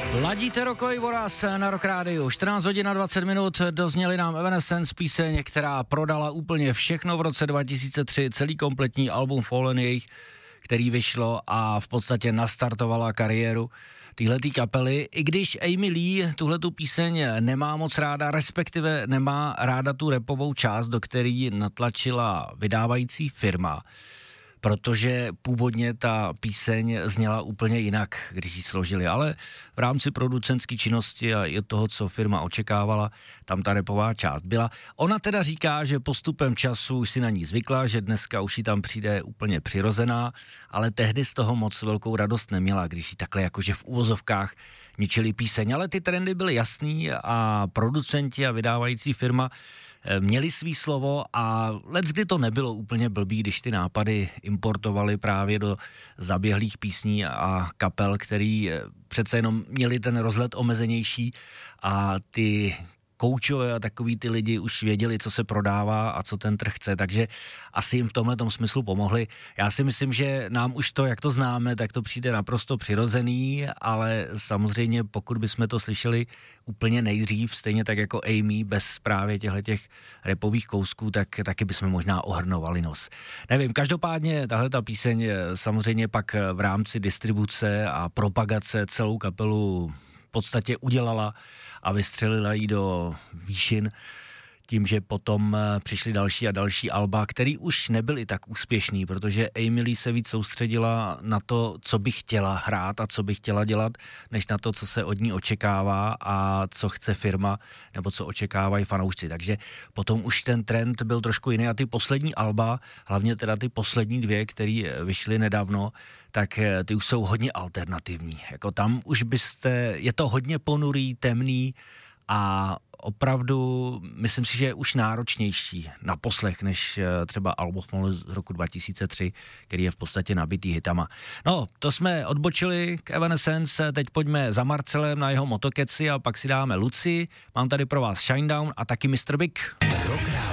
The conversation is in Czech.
Ladíte rokový voraz na Rock Rádiu. 14 hodin a 20 minut dozněli nám Evanescence, píseň, která prodala úplně všechno v roce 2003, celý kompletní album Fallen jejich, který vyšlo a v podstatě nastartovala kariéru téhletý kapely, i když Amy Lee tuhletu píseň nemá moc ráda, respektive nemá ráda tu rapovou část, do který natlačila vydávající firma, protože původně ta píseň zněla úplně jinak, když ji složili, ale v rámci producentské činnosti a i toho, co firma očekávala, tam ta rapová část byla. Ona teda říká, že postupem času už si na ní zvykla, že dneska už jí tam přijde úplně přirozená, ale tehdy z toho moc velkou radost neměla, když jí takhle jakože v uvozovkách ničili píseň, ale ty trendy byly jasný a producenti a vydávající firma měli svý slovo a leckdy to nebylo úplně blbý, když ty nápady importovali právě do zaběhlých písní a kapel, který přece jenom měli ten rozhled omezenější a ty koučové a takový ty lidi už věděli, co se prodává a co ten trh chce, takže asi jim v tomhletom smyslu pomohli. Já si myslím, že nám už to, jak to známe, tak to přijde naprosto přirozený, ale samozřejmě pokud bychom to slyšeli úplně nejdřív, stejně tak jako Amy, bez právě těch rapových kousků, tak taky bychom možná ohrnovali nos. Nevím, každopádně tahle ta píseň samozřejmě pak v rámci distribuce a propagace celou kapelu v podstatě udělala a vystřelila ji do výšin tím, že potom přišly další a další alba, který už nebyly tak úspěšný, protože Amy Lee se víc soustředila na to, co by chtěla hrát a co by chtěla dělat, než na to, co se od ní očekává a co chce firma, nebo co očekávají fanoušci. Takže potom už ten trend byl trošku jiný a ty poslední alba, hlavně teda ty poslední dvě, které vyšly nedávno, tak ty už jsou hodně alternativní. Jako tam už je to hodně ponurý, temný a opravdu myslím si, že je už náročnější na poslech, než třeba album z roku 2003, který je v podstatě nabitý hitama. No, to jsme odbočili k Evanescence, teď pojďme za Marcelem na jeho motokeci a pak si dáme Luci. Mám tady pro vás Shinedown a taky Mr. Big.